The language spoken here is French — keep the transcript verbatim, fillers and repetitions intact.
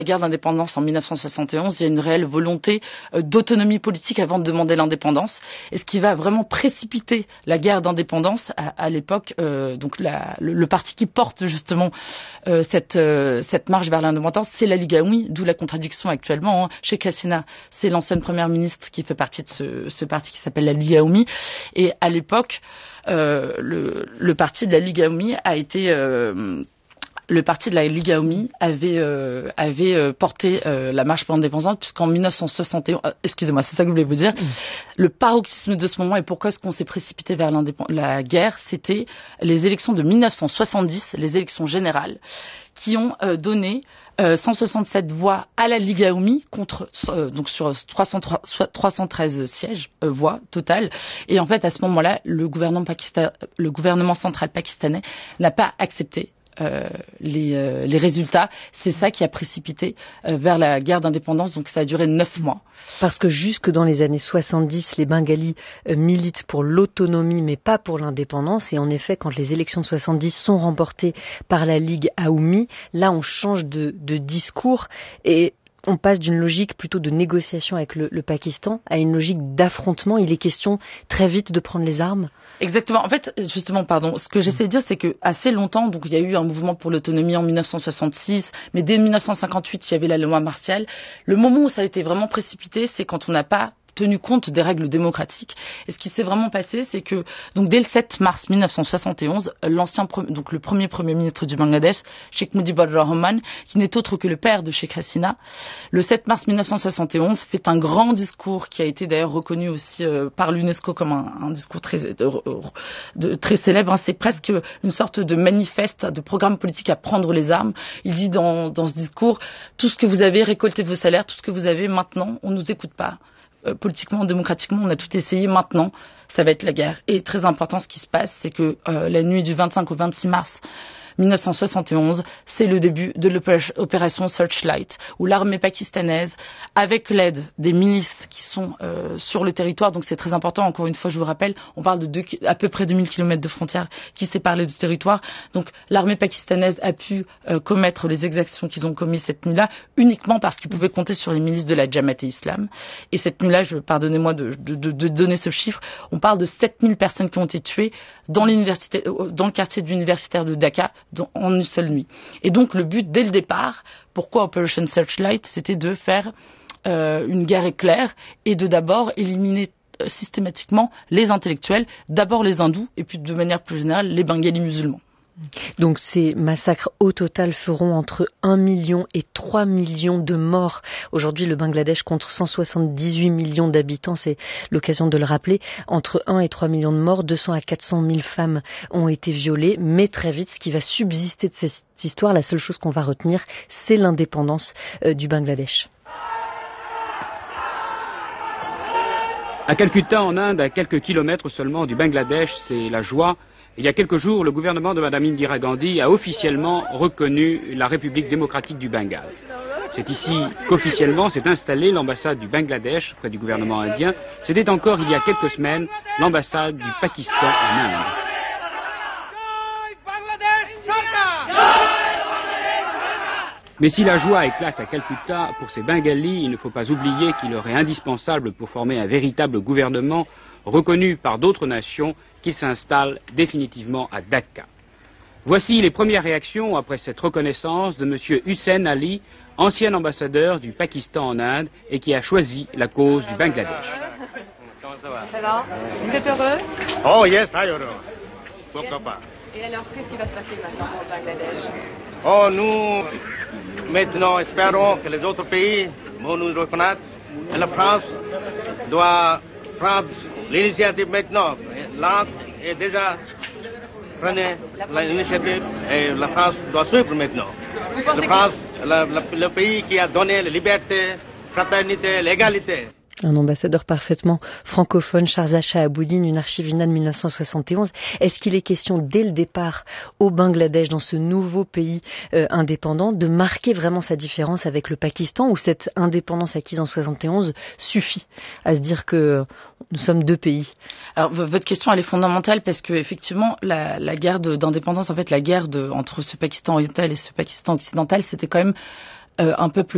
la guerre d'indépendance en mille neuf cent soixante et onze, il y a une réelle volonté euh, d'autonomie politique avant de demander l'indépendance. Et ce qui va vraiment précipiter la guerre d'indépendance à, à l'époque, euh, donc la, le, le parti qui porte justement euh, cette, euh, cette marche vers l'indépendance, c'est la Ligue Aoumi, d'où la contradiction actuellement. Hein. Sheikh Hasina, c'est l'ancienne première ministre qui fait partie de ce, ce parti qui s'appelle la Ligue Aoumi. Et à l'époque, euh, le, le parti de la Ligue Aoumi a été... Euh, Le parti de la Ligue Aoumi avait, euh, avait euh, porté euh, la marche pour l'indépendance, puisqu'en mille neuf cent soixante et onze, euh, excusez-moi, c'est ça que je voulais vous dire, mmh. le paroxysme de ce moment et pourquoi est-ce qu'on s'est précipité vers la guerre, c'était les élections de mille neuf cent soixante-dix, les élections générales, qui ont euh, donné euh, cent soixante-sept voix à la Ligue Aoumi contre euh, donc sur trois cent treize sièges euh, voix totales. Et en fait, à ce moment-là, le gouvernement pakistan, le gouvernement central pakistanais n'a pas accepté Euh, les, euh, les résultats. C'est ça qui a précipité euh, vers la guerre d'indépendance, donc ça a duré neuf mois. Parce que jusque dans les années soixante-dix, les Bengalis euh, militent pour l'autonomie mais pas pour l'indépendance, et en effet quand les élections de soixante-dix sont remportées par la Ligue Aoumi, là on change de, de discours et on passe d'une logique plutôt de négociation avec le, le Pakistan à une logique d'affrontement. Il est question très vite de prendre les armes. Exactement. En fait, justement, pardon, ce que j'essaie de dire, c'est que assez longtemps, donc il y a eu un mouvement pour l'autonomie en mille neuf cent soixante-six, mais dès mille neuf cent cinquante-huit, il y avait la loi martiale. Le moment où ça a été vraiment précipité, c'est quand on n'a pas tenu compte des règles démocratiques. Et ce qui s'est vraiment passé, c'est que donc dès le sept mars mille neuf cent soixante et onze, l'ancien donc le premier premier ministre du Bangladesh, Sheikh Mujibur Rahman, qui n'est autre que le père de Sheikh Hasina, le sept mars mille neuf cent soixante et onze fait un grand discours qui a été d'ailleurs reconnu aussi euh, par l'UNESCO comme un, un discours très de, de, très célèbre. Hein. C'est presque une sorte de manifeste, de programme politique à prendre les armes. Il dit dans dans ce discours, tout ce que vous avez, récoltez vos salaires, tout ce que vous avez maintenant, on nous écoute pas. Euh, politiquement, démocratiquement, on a tout essayé. Maintenant, ça va être la guerre. Et très important, ce qui se passe, c'est que euh, la nuit du vingt-cinq au vingt-six mars mille neuf cent soixante et onze, c'est le début de l'opération Searchlight, où l'armée pakistanaise, avec l'aide des milices qui sont euh, sur le territoire, donc c'est très important, encore une fois je vous rappelle, on parle de deux, à peu près deux mille kilomètres de frontières qui séparent les deux territoires, donc l'armée pakistanaise a pu euh, commettre les exactions qu'ils ont commises cette nuit-là, uniquement parce qu'ils pouvaient compter sur les milices de la Jamaat-e-Islam. Et cette nuit-là, je, pardonnez-moi de, de, de, de donner ce chiffre, on parle de sept mille personnes qui ont été tuées dans, l'université, dans le quartier universitaire de Dhaka, en une seule nuit. Et donc le but dès le départ, pourquoi Operation Searchlight, c'était de faire euh, une guerre éclair et de d'abord éliminer euh, systématiquement les intellectuels, d'abord les hindous et puis de manière plus générale les bengalis musulmans. Donc ces massacres au total feront entre un million et trois millions de morts. Aujourd'hui, le Bangladesh compte cent soixante-dix-huit millions d'habitants, c'est l'occasion de le rappeler. Entre un et trois millions de morts, deux cents à quatre cent mille femmes ont été violées. Mais très vite, ce qui va subsister de cette histoire, la seule chose qu'on va retenir, c'est l'indépendance euh, du Bangladesh. À Calcutta, en Inde, à quelques kilomètres seulement du Bangladesh, c'est la joie. Il y a quelques jours, le gouvernement de Mme Indira Gandhi a officiellement reconnu la République démocratique du Bengale. C'est ici qu'officiellement s'est installée l'ambassade du Bangladesh près du gouvernement indien. C'était encore il y a quelques semaines l'ambassade du Pakistan en Inde. Mais si la joie éclate à Calcutta pour ces Bengalis, il ne faut pas oublier qu'il leur est indispensable pour former un véritable gouvernement reconnu par d'autres nations qu'il s'installe définitivement à Dhaka. Voici les premières réactions après cette reconnaissance de M. Hussein Ali, ancien ambassadeur du Pakistan en Inde et qui a choisi la cause du Bangladesh. Alors, vous êtes heureux? Oh yes, très heureux. Pourquoi pas? Et alors, qu'est-ce qui va se passer maintenant au Bangladesh? Oh, nous, maintenant, espérons que les autres pays vont nous reconnaître. Et la France doit prendre l'initiative maintenant. Là, est déjà prenez l'initiative et la France doit suivre maintenant. La France, la, la, le pays qui a donné la liberté, fraternité, l'égalité. Un ambassadeur parfaitement francophone, Sharza Shahabuddin, une archivina de mille neuf cent soixante et onze. Est-ce qu'il est question dès le départ au Bangladesh, dans ce nouveau pays euh, indépendant, de marquer vraiment sa différence avec le Pakistan, ou cette indépendance acquise en soixante et onze suffit à se dire que euh, nous sommes deux pays? Alors votre question elle est fondamentale parce que effectivement la, la guerre de, d'indépendance, en fait la guerre de, entre ce Pakistan oriental et ce Pakistan occidental, c'était quand même euh, un peuple